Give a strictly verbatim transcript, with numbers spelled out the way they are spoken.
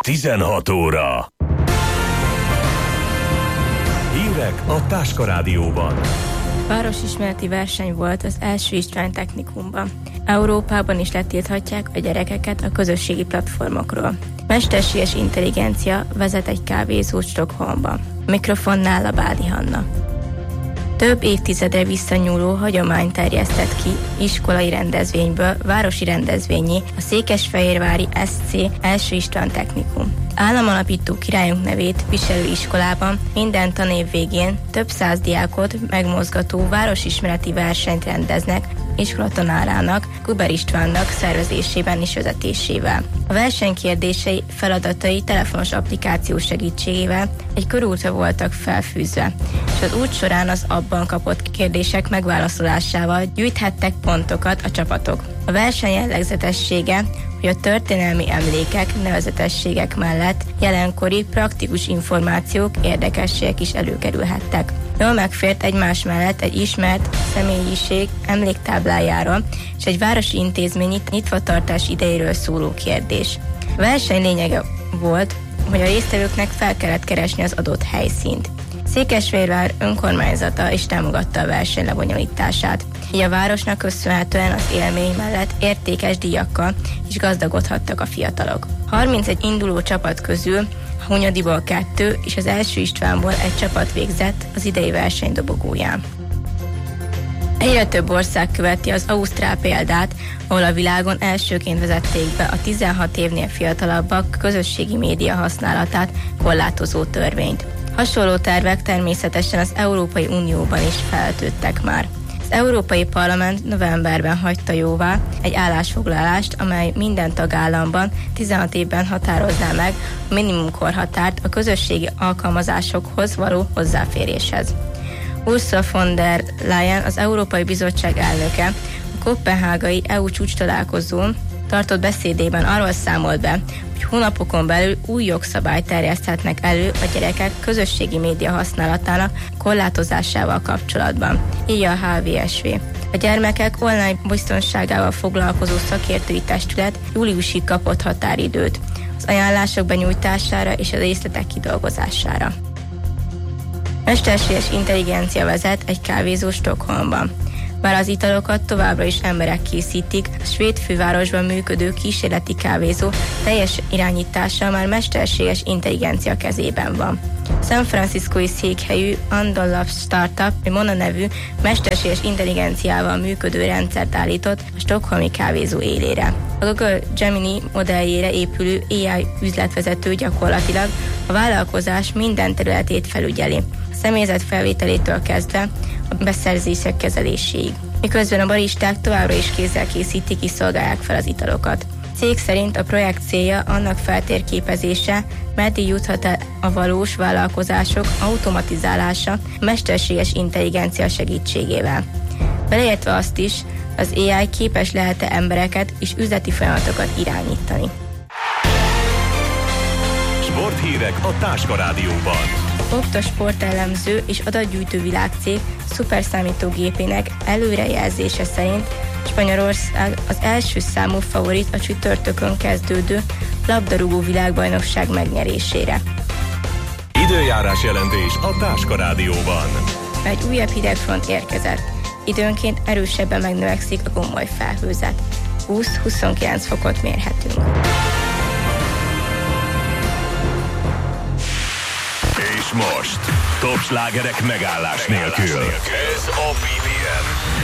tizenhat óra. Hírek a Táska Rádióban. Városismereti verseny volt az első István technikumban. Európában is letilthatják a gyerekeket a közösségi platformokról. Mesterséges intelligencia vezet egy kávézót Stockholmban. Mikrofonnál a Bádi Hanna. Több évtizedre visszanyúló hagyomány terjesztett ki iskolai rendezvényből városi rendezvényé a székesfehérvári es cé első István technikum. Államalapító királyunk nevét viselő iskolában minden tanév végén több száz diákot megmozgató városismereti versenyt rendeznek iskola tanárának, Guber Istvánnak szervezésében és vezetésével. A verseny kérdései, feladatai telefonos applikáció segítségével egy körútra voltak felfűzve, és az út során az abban kapott kérdések megválaszolásával gyűjthettek pontokat a csapatok. A verseny jellegzetessége, hogy a történelmi emlékek, nevezetességek mellett jelenkori praktikus információk, érdekességek is előkerülhettek. Jól megfért egymás mellett egy ismert személyiség emléktáblájára és egy városi intézményi nyitvatartás idejéről szóló kérdés. A verseny lényege volt, hogy a résztvevőknek fel kellett keresni az adott helyszínt. Székesfehérvár önkormányzata is támogatta a verseny lebonyolítását. Így a városnak köszönhetően az élmény mellett értékes díjakkal is gazdagodhattak a fiatalok. harmincegy induló csapat közül a Hunyadiból kettő és az első Istvánból egy csapat végzett az idei verseny dobogóján. Egyre több ország követi az ausztrál példát, ahol a világon elsőként vezették be a tizenhat évnél fiatalabbak közösségi média használatát korlátozó törvényt. Hasonló tervek természetesen az Európai Unióban is feltűntek már. Az Európai Parlament novemberben hagyta jóvá egy állásfoglalást, amely minden tagállamban tizenhat évben határozná meg a minimumkorhatárt a közösségi alkalmazásokhoz való hozzáféréshez. Ursula von der Leyen, az Európai Bizottság elnöke, a koppenhágai é u csúcs találkozón tartott beszédében arról számolt be, hogy hónapokon belül új jogszabályt terjeszthetnek elő a gyerekek közösségi média használatának korlátozásával kapcsolatban, írja a há vé es vé. A gyermekek online biztonságával foglalkozó szakértői testület júliusig kapott határidőt az ajánlások benyújtására és a részletek kidolgozására. Mesterséges intelligencia vezet egy kávézó Stockholmban. Bár az italokat továbbra is emberek készítik, a svéd fővárosban működő kísérleti kávézó teljes irányítása már mesterséges intelligencia kezében van. San Franciscói székhelyű Andon Labs Startup, egy Mona nevű mesterséges intelligenciával működő rendszert állított a stockholmi kávézó élére. A Google Gemini modelljére épülő á i üzletvezető gyakorlatilag a vállalkozás minden területét felügyeli, a személyzet felvételétől kezdve a beszerzések kezeléséig. Miközben a baristák továbbra is kézzel készítik és szolgálják fel az italokat. A cég szerint a projekt célja annak feltérképezése, meddig juthat el a valós vállalkozások automatizálása a mesterséges intelligencia segítségével. Beleértve azt is, az á i képes lehet-e embereket és üzleti folyamatokat irányítani. Sporthírek a Táska Rádióban. Opta sportelemző és adatgyűjtő világcég szuperszámítógépének előrejelzése szerint Spanyolország az első számú favorit a csütörtökön kezdődő labdarúgó világbajnokság megnyerésére. Időjárás jelentés a Táska Rádióban. Egy újabb hidegfront érkezett. Időnként erősebben megnövekszik a gomoly felhőzet. húsz-huszonkilenc fokot mérhetünk. És most top slágerek megállás nélkül. Ez a bé bé em.